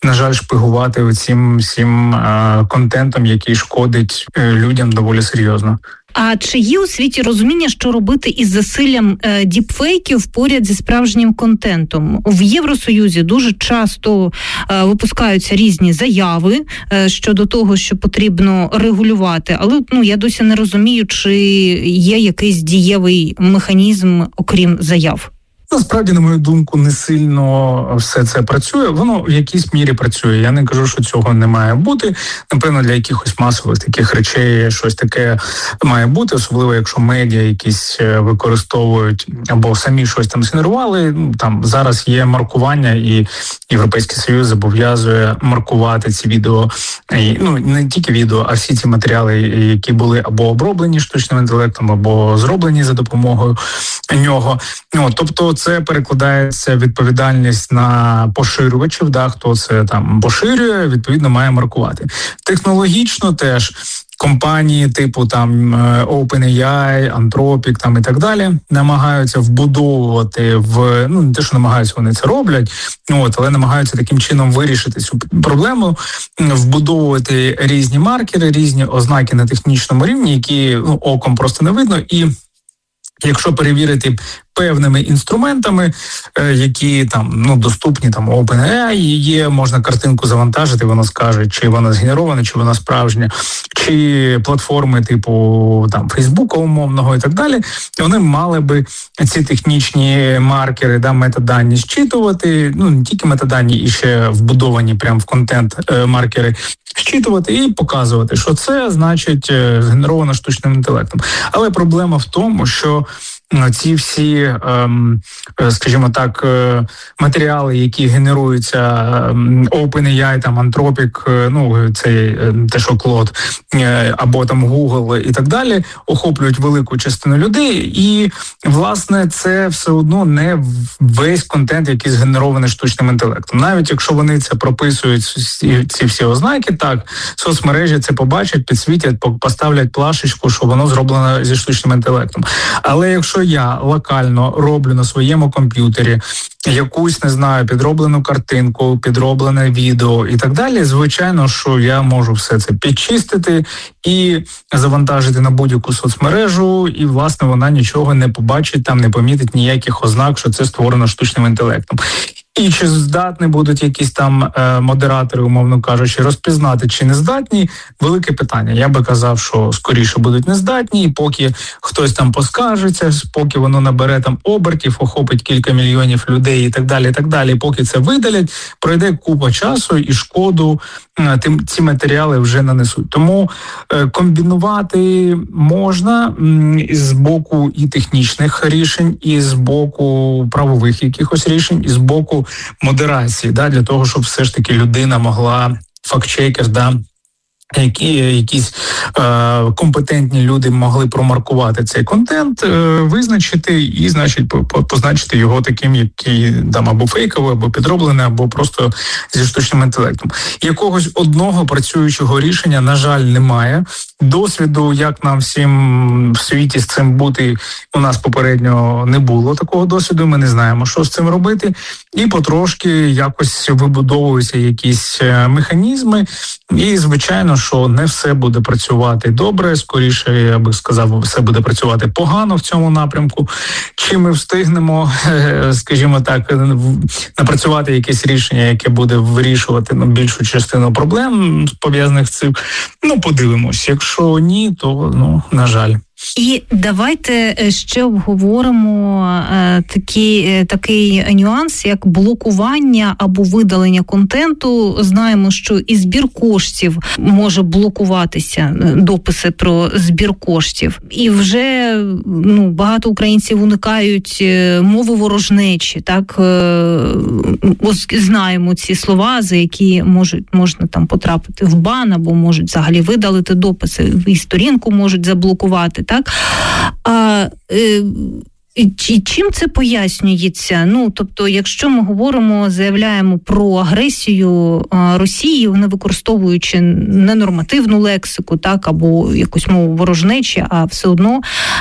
на жаль, шпигувати оцим всім контентом, який шкодить людям доволі серйозно. А чи є у світі розуміння, що робити із засиллям діпфейків поряд зі справжнім контентом? В Євросоюзі дуже часто випускаються різні заяви щодо того, що потрібно регулювати, але я досі не розумію, чи є якийсь дієвий механізм, окрім заяв. Насправді, на мою думку, не сильно все це працює. Воно в якійсь мірі працює. Я не кажу, що цього не має бути. Напевно, для якихось масових таких речей щось таке має бути, особливо якщо медіа якісь використовують або самі щось там згенерували. Там зараз є маркування, і Європейський Союз зобов'язує маркувати ці відео. Не тільки відео, а всі ці матеріали, які були або оброблені штучним інтелектом, або зроблені за допомогою нього. Тобто це перекладається відповідальність на поширювачів, хто це там поширює, відповідно має маркувати. Технологічно теж компанії типу там OpenAI, Anthropic там і так далі намагаються вбудовувати не те, що намагаються, вони це роблять, але намагаються таким чином вирішити цю проблему, вбудовувати різні маркери, різні ознаки на технічному рівні, які оком просто не видно, і якщо перевірити певними інструментами, які там доступні там OpenAI є, можна картинку завантажити, воно скаже, чи вона згенерована, чи вона справжня, чи платформи типу там Фейсбука умовного і так далі, вони мали би ці технічні маркери, метадані зчитувати, не тільки метадані, і ще вбудовані прямо в контент маркери зчитувати і показувати, що це значить згенеровано штучним інтелектом. Але проблема в тому, що ці всі, скажімо так, матеріали, які генеруються OpenAI, там Anthropic, це те, що Claude, або там Google і так далі, охоплюють велику частину людей, і, власне, це все одно не весь контент, який згенерований штучним інтелектом. Навіть якщо вони це прописують, ці всі ознаки, так, соцмережі це побачать, підсвітять, поставлять плашечку, що воно зроблено зі штучним інтелектом. Але якщо я локально роблю на своєму комп'ютері якусь, підроблену картинку, підроблене відео і так далі, звичайно, що я можу все це підчистити і завантажити на будь-яку соцмережу, і, власне, вона нічого не побачить, там не помітить ніяких ознак, що це створено штучним інтелектом. І чи здатні будуть якісь там модератори, умовно кажучи, розпізнати, чи не здатні, велике питання. Я би казав, що скоріше будуть не здатні, і поки хтось там поскаржиться, поки воно набере там обертів, охопить кілька мільйонів людей і так далі, і поки це видалять, пройде купа часу і шкоду ці матеріали вже нанесуть. Тому комбінувати можна з боку і технічних рішень, і з боку правових якихось рішень, і з боку модерації, для того, щоб все ж таки людина могла, фактчекер, якісь компетентні люди могли промаркувати цей контент, визначити і, значить, позначити його таким, який там або фейковий, або підроблений, або просто зі штучним інтелектом. Якогось одного працюючого рішення, на жаль, немає. Досвіду, як нам всім в світі з цим бути, у нас попередньо не було такого досвіду, ми не знаємо, що з цим робити, і потрошки якось вибудовуються якісь механізми, і, звичайно, що не все буде працювати добре, скоріше, я би сказав, все буде працювати погано в цьому напрямку. Чи ми встигнемо, скажімо так, напрацювати якесь рішення, яке буде вирішувати більшу частину проблем, пов'язаних з цим? Подивимось. Якщо ні, то, на жаль. І давайте ще обговоримо такий нюанс, як блокування або видалення контенту. Знаємо, що і збір коштів може блокуватися, дописи про збір коштів. І вже багато українців уникають мови ворожнечі, так? Знаємо ці слова, за які можна там потрапити в бан, або можуть взагалі видалити дописи, і сторінку можуть заблокувати. Так? Чим це пояснюється? Тобто, якщо ми заявляємо про агресію Росії, не використовуючи ненормативну лексику, так, або якусь мову ворожнечі, а все одно.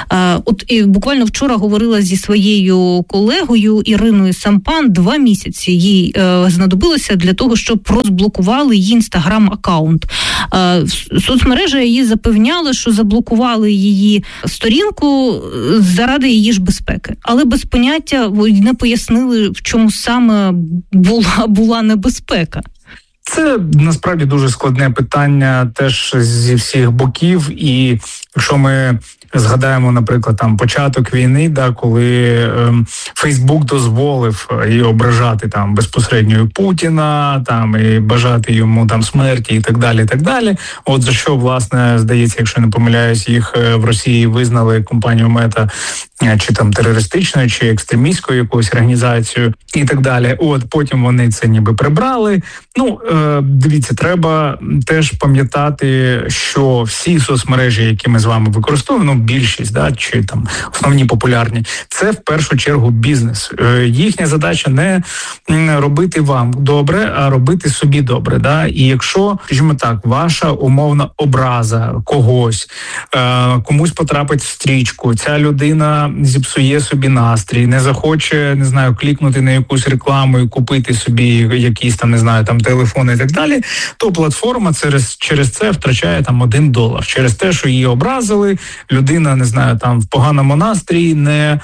І буквально вчора говорила зі своєю колегою Іриною Сампан, 2 місяці їй знадобилося для того, щоб розблокували її інстаграм-аккаунт. Соцмережа її запевняла, що заблокували її сторінку заради її ж безпеки. Але без поняття не пояснили, в чому саме була небезпека. Це насправді дуже складне питання теж зі всіх боків. І якщо ми згадаємо, наприклад, там початок війни, коли Фейсбук дозволив і ображати там безпосередньо Путіна, там і бажати йому там смерті і так далі, і так далі. От за що, власне, здається, якщо не помиляюсь, їх в Росії визнали компанію Мета чи там терористичною, чи екстремістською якоюсь організацією і так далі. От потім вони це ніби прибрали. Дивіться, треба теж пам'ятати, що всі соцмережі, які ми з вами використовуємо, більшість, чи там основні популярні, це в першу чергу бізнес. Їхня задача не робити вам добре, а робити собі добре. І якщо, скажімо так, ваша умовна образа когось, комусь потрапить в стрічку, ця людина зіпсує собі настрій, не захоче, не знаю, клікнути на якусь рекламу і купити собі якісь там, не знаю, там телефони і так далі, то платформа через це втрачає там $1. Через те, що її образили, людина, не знаю, там в поганому настрої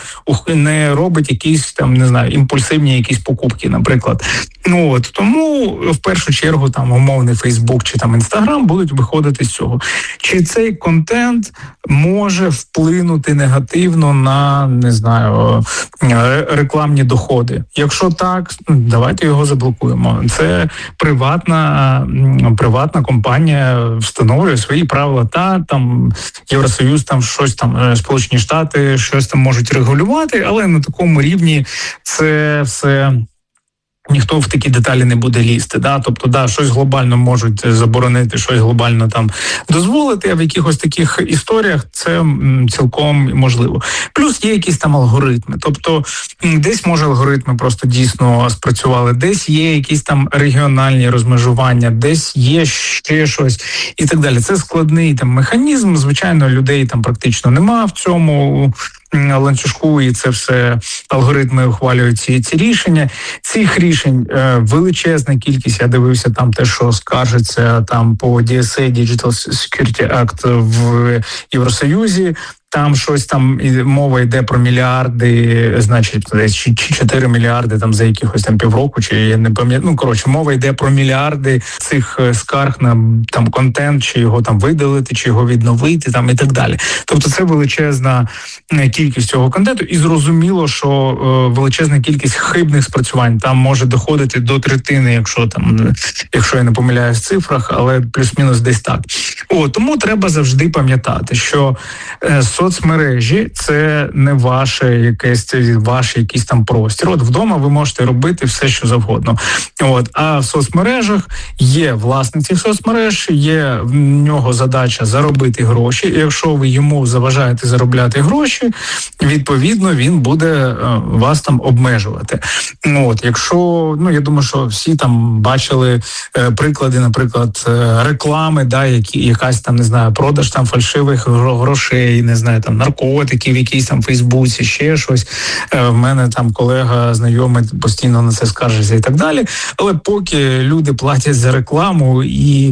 не робить якісь там, не знаю, імпульсивні якісь покупки, наприклад. Тому в першу чергу там умовний Фейсбук чи там Інстаграм будуть виходити з цього. Чи цей контент може вплинути негативно на, не знаю, рекламні доходи? Якщо так, давайте його заблокуємо. Це приватна компанія встановлює свої правила, там Євросоюз, там щось там, Сполучені Штати щось там можуть регулювати, але на такому рівні це все. Ніхто в такі деталі не буде лізти. Тобто, щось глобально можуть заборонити, щось глобально там дозволити, а в якихось таких історіях це цілком можливо. Плюс є якісь там алгоритми. Тобто, десь, може, алгоритми просто дійсно спрацювали, десь є якісь там регіональні розмежування, десь є ще щось і так далі. Це складний там механізм. Звичайно, людей там практично нема в цьому ланцюжку, і це все алгоритми ухвалюють ці рішення. Цих рішень величезна кількість. Я дивився там те, що скаржиться там по DSA, Digital Security Act в Євросоюзі. Там щось там мова йде про мільярди, значить, чи 4 мільярди там за якихось там півроку, чи я не пам'ятаю. Мова йде про мільярди цих скарг на там контент, чи його там видалити, чи його відновити, там і так далі. Тобто це величезна кількість цього контенту, і зрозуміло, що величезна кількість хибних спрацювань там може доходити до третини, якщо я не помиляюсь в цифрах, але плюс-мінус десь так. Тому треба завжди пам'ятати, що соцмережі – це не ваш якийсь там простір. Вдома ви можете робити все, що завгодно. А в соцмережах є власник цих соцмереж, є в нього задача заробити гроші. І якщо ви йому заважаєте заробляти гроші, відповідно, він буде вас там обмежувати. Якщо, я думаю, що всі там бачили приклади, наприклад, реклами, якась там, не знаю, продаж там фальшивих грошей, не знаю, там наркотиків, якісь там в Фейсбуці, ще щось. В мене там колега, знайомий постійно на це скаржиться і так далі. Але поки люди платять за рекламу і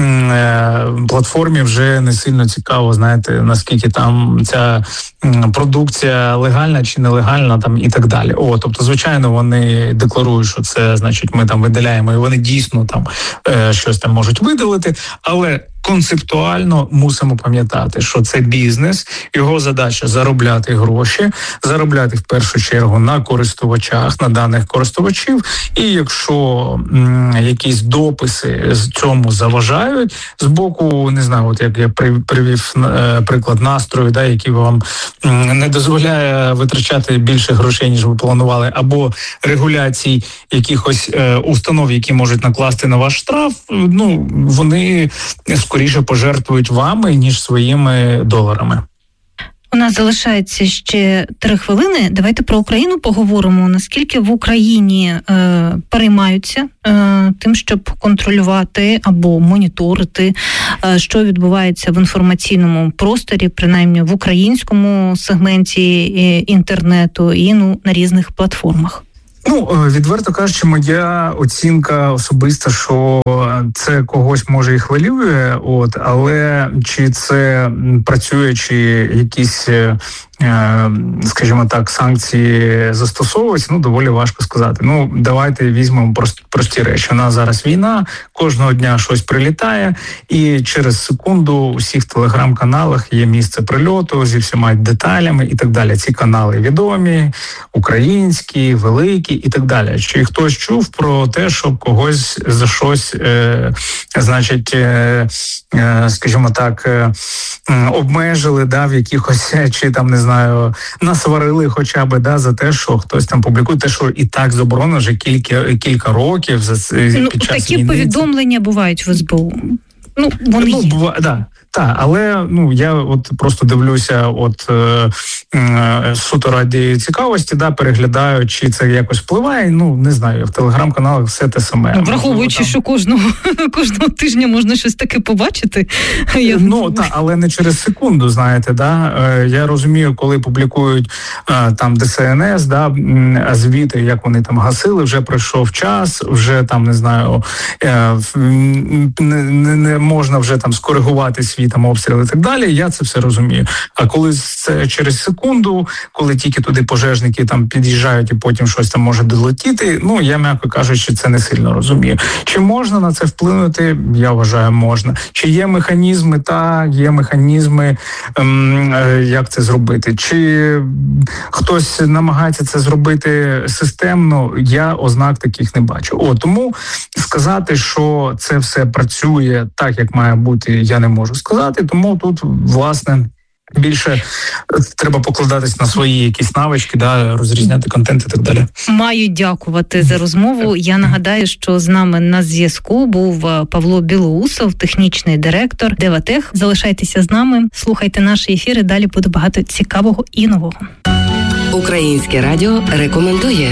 платформі вже не сильно цікаво, знаєте, наскільки там ця продукція легальна чи нелегальна там і так далі. Тобто, звичайно, вони декларують, що це, значить, ми там видаляємо, і вони дійсно там щось там можуть видалити, але концептуально мусимо пам'ятати, що це бізнес, його задача заробляти гроші, заробляти в першу чергу на користувачах, на даних користувачів, і якщо якісь дописи з цьому заважають, з боку, не знаю, як я привів приклад настрою, який вам не дозволяє витрачати більше грошей, ніж ви планували, або регуляцій якихось установ, які можуть накласти на ваш штраф, вони скоріше пожертвують вами, ніж своїми доларами. У нас залишається ще 3 хвилини. Давайте про Україну поговоримо. Наскільки в Україні переймаються тим, щоб контролювати або моніторити, що відбувається в інформаційному просторі, принаймні в українському сегменті інтернету і на різних платформах? Відверто кажучи, моя оцінка особиста, що це когось може і хвилює, але чи це працює, чи якісь, скажімо так, санкції застосовуються, доволі важко сказати. Давайте візьмемо прості речі. У нас зараз війна, кожного дня щось прилітає, і через секунду у всіх телеграм-каналах є місце прильоту зі всіма деталями і так далі. Ці канали відомі, українські, великі і так далі. Чи хтось чув про те, щоб когось за щось, скажімо так, обмежили, в якихось, чи там, не знаю, насварили хоча б, за те, що хтось там публікує те, що і так заборонено вже кілька років під час такі війни. Повідомлення бувають в СБУ. Вони є. Так, але я просто дивлюся суто раді цікавості, переглядаю, чи це якось впливає. Не знаю, в телеграм-каналах все те саме. Враховуючи, що кожного тижня можна щось таке побачити. Але не через секунду, знаєте, я розумію, коли публікують там ДСНС, звіти, як вони там гасили, вже пройшов час, вже там, не знаю, не можна вже там скоригувати свій там обстріл і так далі, я це все розумію. А коли це через секунду, коли тільки туди пожежники там під'їжджають і потім щось там може долетіти, я, м'яко кажучи, це не сильно розумію. Чи можна на це вплинути? Я вважаю, можна. Чи є механізми? Є механізми, як це зробити. Чи хтось намагається це зробити системно, я ознак таких не бачу. Тому сказати, що це все працює так, як має бути, я не можу сказати. Тому тут, власне, більше треба покладатись на свої якісь навички, розрізняти контент і так далі. Маю дякувати за розмову. Я нагадаю, що з нами на зв'язку був Павло Білоусов, технічний директор Деватех. Залишайтеся з нами, слухайте наші ефіри, далі буде багато цікавого і нового. Українське радіо рекомендує.